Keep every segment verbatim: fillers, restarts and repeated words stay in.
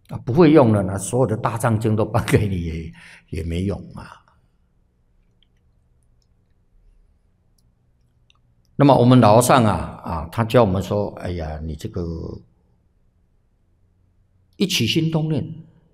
啊，不会用了呢，所有的大藏经都颁给你也也没用啊。那么我们老和尚啊啊，他教我们说，哎呀，你这个一起心动念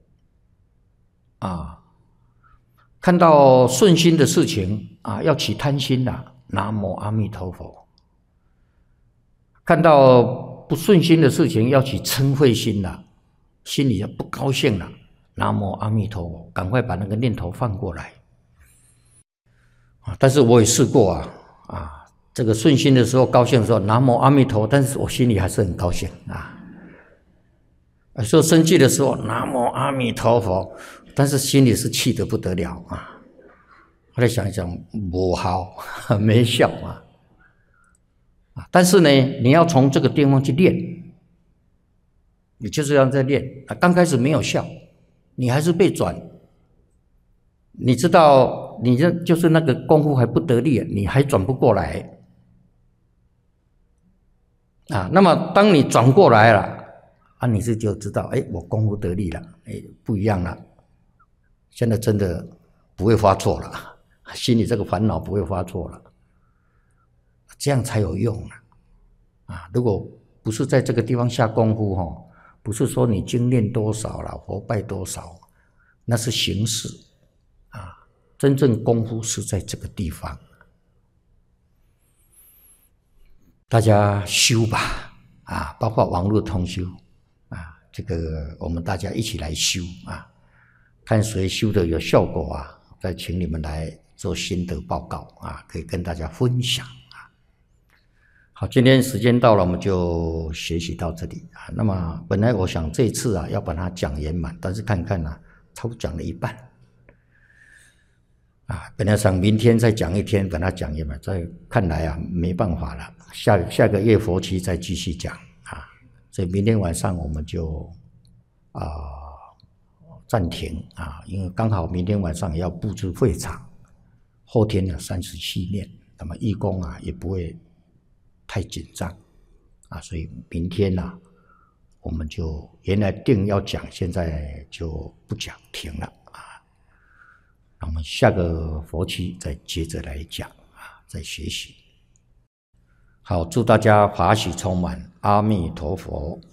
啊，看到顺心的事情啊，要起贪心啦，南无阿弥陀佛；看到不顺心的事情，要起嗔恚心啦，心里不高兴了，南无阿弥陀佛，赶快把那个念头放过来啊！但是我也试过啊啊。这个顺心的时候，高兴的时候，南无阿弥陀，但是我心里还是很高兴啊。说生气的时候，南无阿弥陀佛，但是心里是气得不得了啊。后来想一想，不好，没效啊。啊，但是呢，你要从这个地方去练，你就是要在练啊。刚开始没有效，你还是被转。你知道，你这就是那个功夫还不得力，你还转不过来。啊，那么当你转过来了，啊，你是就知道，哎，我功夫得力了，哎，不一样了，现在真的不会发错了，心里这个烦恼不会发错了，这样才有用啊！啊，如果不是在这个地方下功夫哈，不是说你经念多少了，佛拜多少，那是形式啊，真正功夫是在这个地方。大家修吧，啊，包括网络通修，啊，这个我们大家一起来修啊，看谁修的有效果啊，再请你们来做心得报告啊，可以跟大家分享啊。好，今天时间到了，我们就学习到这里啊。那么本来我想这一次啊要把它讲圆满，但是看看呢、啊，差不多讲了一半。啊，本来想明天再讲一天，把它讲圆满，再看来啊没办法了，下下个月佛期再继续讲啊，所以明天晚上我们就啊暂停啊，因为刚好明天晚上也要布置会场，后天呢三十七念，那么义工啊也不会太紧张啊，所以明天呢、啊、我们就原来定要讲，现在就不讲，停了。我们下个佛期再接着来讲啊，再学习。好，祝大家法喜充满，阿弥陀佛。